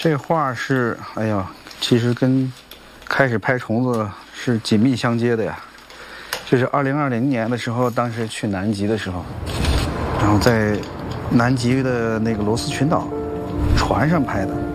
这画是，哎呀，其实跟开始拍虫子是紧密相接的呀。这是2020年的时候，当时去南极的时候，然后在南极的那个罗斯群岛船上拍的。